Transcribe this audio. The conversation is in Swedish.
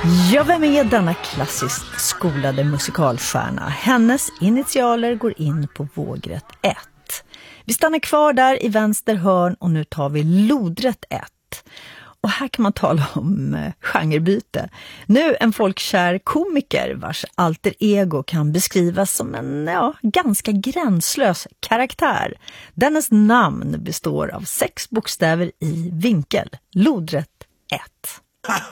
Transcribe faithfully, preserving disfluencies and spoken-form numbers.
Ja, vem är denna klassiskt skolade musikalstjärna? Hennes initialer går in på vågrätt ett. Vi stannar kvar där i vänster hörn och nu tar vi lodrätt ett. Och här kan man tala om eh, genrebyte. Nu en folkkär komiker vars alter ego kan beskrivas som en ja, ganska gränslös karaktär. Dennes namn består av sex bokstäver i vinkel. Lodrätt ett.